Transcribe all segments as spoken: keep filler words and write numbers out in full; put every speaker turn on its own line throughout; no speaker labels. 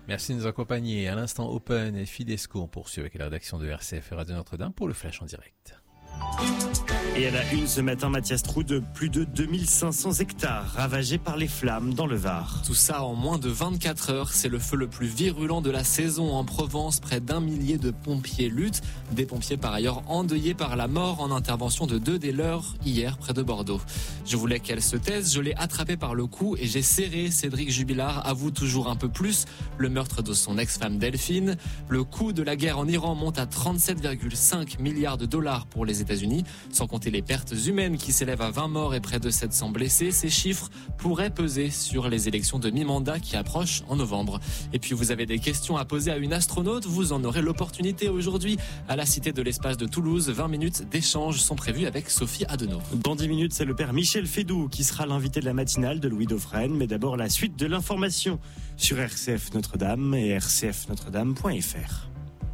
Merci de nous accompagner. À l'instant Open et Fidesco, on poursuit avec la rédaction de R C F et Radio Notre-Dame pour le Flash en direct.
Et à la une ce matin, Mathias Trou, de plus de deux mille cinq cents hectares ravagés par les flammes dans le Var.
Tout ça en moins de vingt-quatre heures. C'est le feu le plus virulent de la saison en Provence. Près d'un millier de pompiers luttent. Des pompiers par ailleurs endeuillés par la mort en intervention de deux des leurs hier près de Bordeaux. Je voulais qu'elle se taise. Je l'ai attrapée par le cou et j'ai serré. Cédric Jubilard avoue toujours un peu plus le meurtre de son ex-femme Delphine. Le coût de la guerre en Iran monte à trente-sept virgule cinq milliards de dollars pour les États-Unis, sans compter les pertes humaines qui s'élèvent à vingt morts et près de sept cents blessés. Ces chiffres pourraient peser sur les élections de mi-mandat qui approchent en novembre. Et puis vous avez des questions à poser à une astronaute, vous en aurez l'opportunité aujourd'hui à la Cité de l'Espace de Toulouse. vingt minutes d'échange sont prévues avec Sophie Adenau.
Dans dix minutes, c'est le père Michel Fédoux qui sera l'invité de la matinale de Louis Dauphren. Mais d'abord, la suite de l'information sur R C F Notre-Dame et r c f notre dame point f r.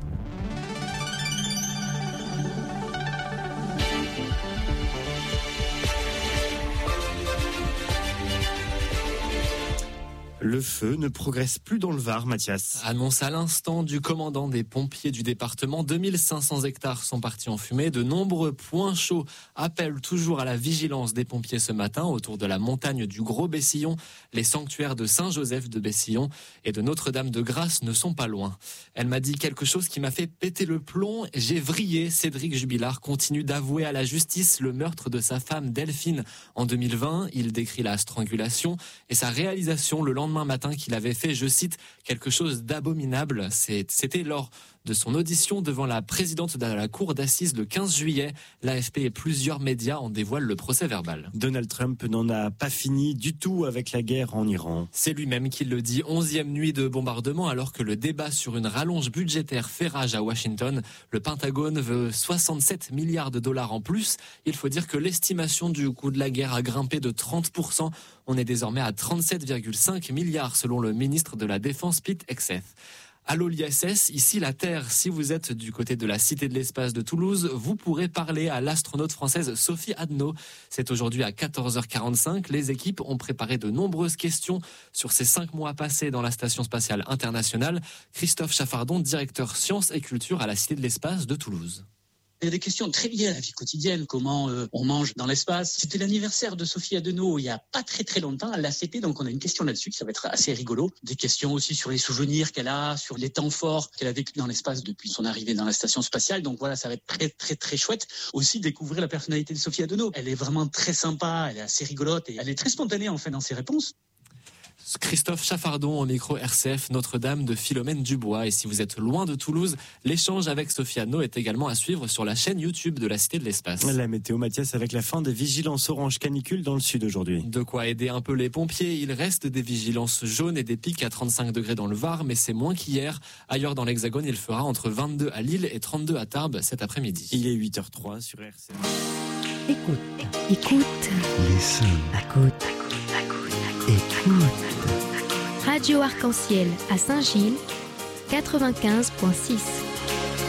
Le feu ne progresse plus dans le Var, Mathias.
Annonce à l'instant du commandant des pompiers du département. deux mille cinq cents hectares sont partis en fumée. De nombreux points chauds appellent toujours à la vigilance des pompiers ce matin autour de la montagne du Gros Bessillon. Les sanctuaires de Saint-Joseph de Bessillon et de Notre-Dame-de-Grâce ne sont pas loin. Elle m'a dit quelque chose qui m'a fait péter le plomb. J'ai vrillé. Cédric Jubilard continue d'avouer à la justice le meurtre de sa femme Delphine en deux mille vingt. Il décrit la strangulation et sa réalisation le lendemain matin qu'il avait fait, je cite, quelque chose d'abominable. C'était lors de son audition devant la présidente de la cour d'assises le quinze juillet. L'A F P et plusieurs médias en dévoilent le procès verbal.
Donald Trump n'en a pas fini du tout avec la guerre en Iran.
C'est lui-même qui le dit. Onzième nuit de bombardement alors que le débat sur une rallonge budgétaire fait rage à Washington. Le Pentagone veut soixante-sept milliards de dollars en plus. Il faut dire que l'estimation du coût de la guerre a grimpé de trente pour cent. On est désormais à trente-sept virgule cinq milliards selon le ministre de la Défense Pete Hegseth. Allô l'I S S, ici la Terre. Si vous êtes du côté de la Cité de l'Espace de Toulouse, vous pourrez parler à l'astronaute française Sophie Adenau. C'est aujourd'hui à quatorze heures quarante-cinq. Les équipes ont préparé de nombreuses questions sur ces cinq mois passés dans la Station Spatiale Internationale. Christophe Chaffardon, directeur sciences et culture à la Cité de l'Espace de Toulouse.
Il y a des questions très liées à la vie quotidienne, comment euh, on mange dans l'espace. C'était l'anniversaire de Sophie Adenau il y a pas très très longtemps à l'A C P, donc on a une question là-dessus qui ça va être assez rigolo. Des questions aussi sur les souvenirs qu'elle a, sur les temps forts qu'elle a vécu dans l'espace depuis son arrivée dans la station spatiale. Donc voilà, ça va être très très très chouette. Aussi découvrir la personnalité de Sophie Adenau. Elle est vraiment très sympa, elle est assez rigolote et elle est très spontanée en fait dans ses réponses.
Christophe Chaffardon au micro R C F Notre-Dame de Philomène Dubois. Et si vous êtes loin de Toulouse, l'échange avec Sophie Adenau est également à suivre sur la chaîne YouTube de la Cité de l'Espace.
La météo, Mathias, avec la fin des vigilances orange canicule dans le sud aujourd'hui.
De quoi aider un peu les pompiers. Il reste des vigilances jaunes et des pics à trente-cinq degrés dans le Var, mais c'est moins qu'hier. Ailleurs dans l'Hexagone, il fera entre vingt-deux à Lille et trente-deux à Tarbes cet après-midi.
Il est huit heures trois sur R C F.
Écoute, écoute, listen, écoute, écoute, écoute. Radio Arc-en-Ciel à Saint-Gilles, quatre-vingt-quinze virgule six.